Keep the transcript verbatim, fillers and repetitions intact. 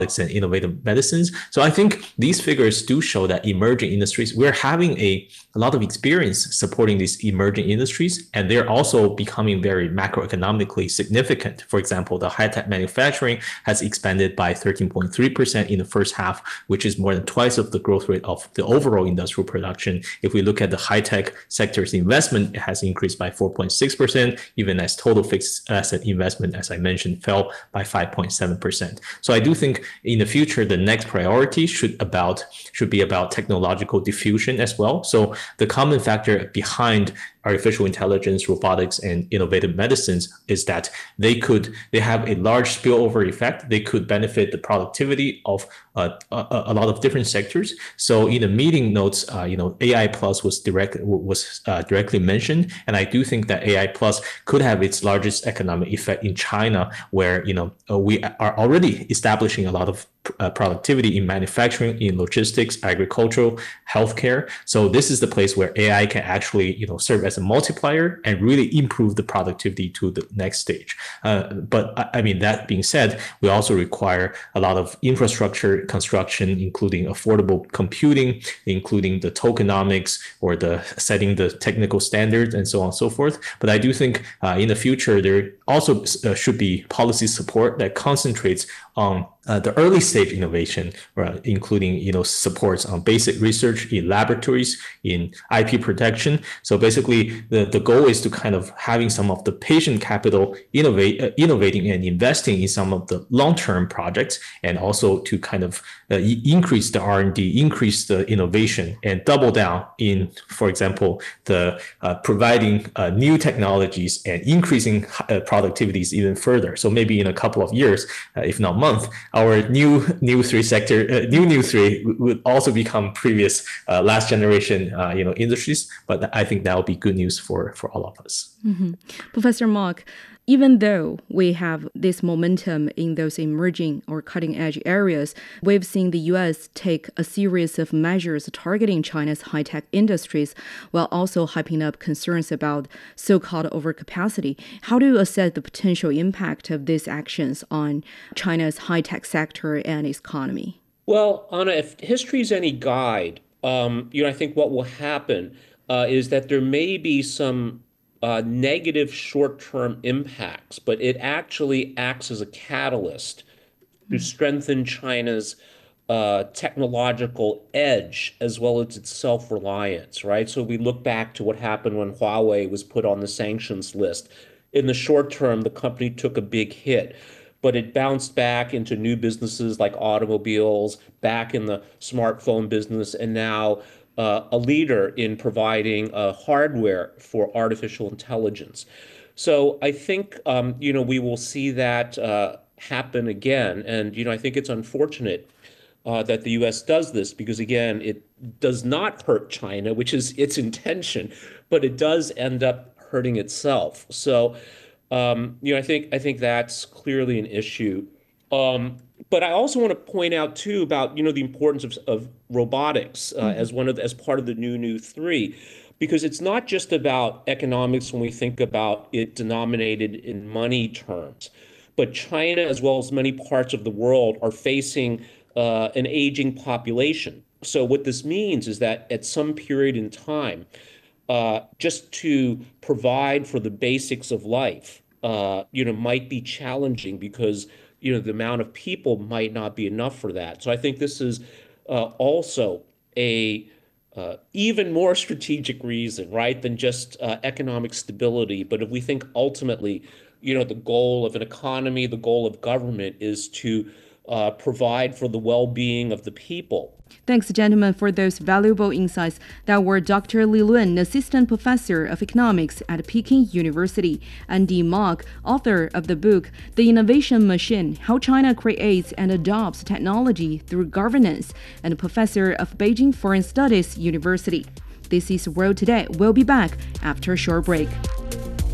and innovative medicines. So I think these figures do show that emerging industries, we're having a, a lot of experience supporting these emerging industries, and they're also becoming very macroeconomically significant. For example, the high-tech manufacturing has expanded by thirteen point three percent in the first half, which is more than twice of the growth rate of the overall industrial production. If we look at the high-tech sector's investment, it has increased by four point six percent, even as total fixed asset investment, as I mentioned, fell by five point seven percent. So I do think in the future, the next priority should about should be about technological diffusion as well. So the common factor behind artificial intelligence, robotics, and innovative medicines is that they could they have a large spillover effect. They could benefit the productivity of uh, a, a lot of different sectors. So in the meeting notes, uh, you know, A I plus was direct was uh, directly mentioned, and I do think that A I plus could have its largest economic effect in China, where you know uh, we are already establishing a lot of uh, productivity in manufacturing, in logistics, agricultural, healthcare. So this is the place where A I can actually you know serve as a multiplier and really improve the productivity to the next stage. Uh, but I mean, that being said, we also require a lot of infrastructure construction, including affordable computing, including the tokenomics or the setting the technical standards and so on and so forth. But I do think uh, in the future, there also uh, should be policy support that concentrates on uh, the early stage innovation, uh, including you know supports on basic research in laboratories, in I P protection. So basically, the, the goal is to kind of having some of the patient capital innovate, uh, innovating and investing in some of the long-term projects, and also to kind of uh, increase the R and D, increase the innovation, and double down in, for example, the uh, providing uh, new technologies and increasing uh, productivities even further. So maybe in a couple of years, uh, if not month, our new new three sector, uh, new new three would also become previous uh, last generation, uh, you know, industries. But I think that will be good news for for all of us. Mm-hmm. Professor Mok, even though we have this momentum in those emerging or cutting-edge areas, we've seen the U S take a series of measures targeting China's high-tech industries while also hyping up concerns about so-called overcapacity. How do you assess the potential impact of these actions on China's high-tech sector and its economy? Well, Anna, if history is any guide, um, you know, I think what will happen uh, is that there may be some Uh, negative short-term impacts, but it actually acts as a catalyst to strengthen China's uh, technological edge as well as its self-reliance, right? So we look back to what happened when Huawei was put on the sanctions list. In the short term, the company took a big hit, but it bounced back into new businesses like automobiles, back in the smartphone business, and now Uh, a leader in providing uh, hardware for artificial intelligence. So I think, um, you know, we will see that uh, happen again. And, you know, I think it's unfortunate uh, that the U S does this because, again, it does not hurt China, which is its intention, but it does end up hurting itself. So, um, you know, I think I think that's clearly an issue. Um, But I also want to point out too about you know the importance of, of robotics uh, mm-hmm. as one of the, as part of the new new three, because it's not just about economics when we think about it denominated in money terms, but China as well as many parts of the world are facing uh, an aging population. So what this means is that at some period in time, uh, just to provide for the basics of life, uh, you know, might be challenging because you know, the amount of people might not be enough for that. So I think this is uh, also a uh, even more strategic reason, right, than just uh, economic stability. But if we think ultimately, you know, the goal of an economy, the goal of government is to uh, provide for the well-being of the people. Thanks, gentlemen, for those valuable insights. That were Doctor Li Lun, Assistant Professor of Economics at Peking University, and Andy Mok, author of the book The Innovation Machine: How China Creates and Adopts Technology Through Governance, and Professor of Beijing Foreign Studies University. This is World Today. We'll be back after a short break.